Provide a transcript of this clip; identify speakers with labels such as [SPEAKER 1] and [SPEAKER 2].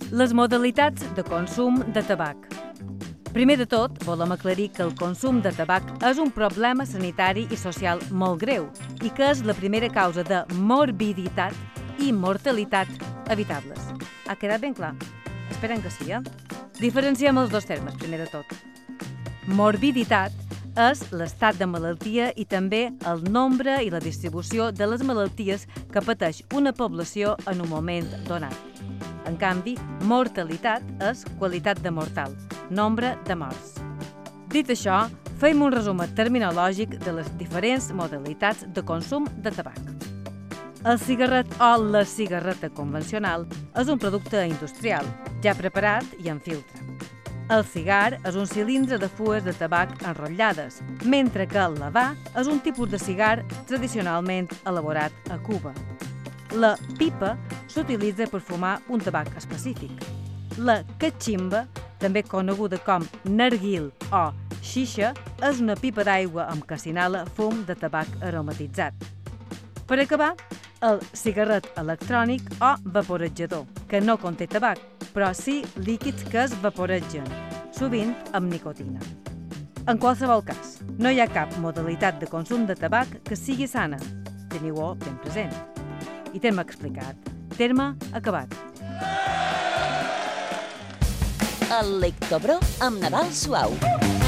[SPEAKER 1] Les modalitats de consum de tabac. Primer de tot, volem aclarir que el consum de tabac és un problema sanitari i social molt greu i que és la primera causa de morbiditat i mortalitat evitables. Ha quedat ben clar? Esperem que sí, Diferenciem els dos termes, primer de tot. Morbiditat és l'estat de malaltia i també el nombre i la distribució de les malalties que pateix una població en un moment donat. En canvi, mortalitat és qualitat de mortal, nombre de morts. Dit això, fem un resum terminològic de les diferents modalitats de consum de tabac. El cigarret o la cigarreta convencional és un producte industrial, ja preparat i en filtre. El cigar és un cilindre de fues de tabac enrotllades, mentre que el l'havà és un tipus de cigar tradicionalment elaborat a Cuba. La pipa s'utilitza per fumar un tabac específic. La catximba, també coneguda com narguil o xixa, és una pipa d'aigua amb què s'inhala fum de tabac aromatitzat. Per acabar, el cigarret electrònic o vaporejador, que no conté tabac, però sí líquids que es vaporegen, sovint amb nicotina. En qualsevol cas, no hi ha cap modalitat de consum de tabac que sigui sana. Teniu-ho ben present. I terme explicat. Terme acabat.
[SPEAKER 2] El Lectobro amb Nadal Suau.